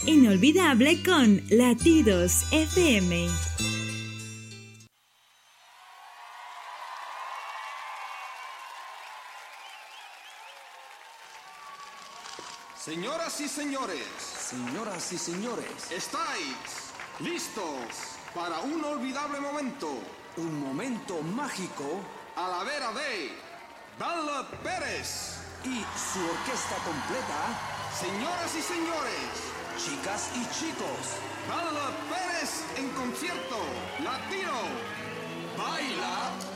inolvidable con Latidos FM. Señoras y señores, ¿estáis listos para un inolvidable momento? Un momento mágico A la vera de Danla Pérez y su orquesta completa. Señoras y señores, Chicas y chicos, Danla Pérez en concierto latino. Baila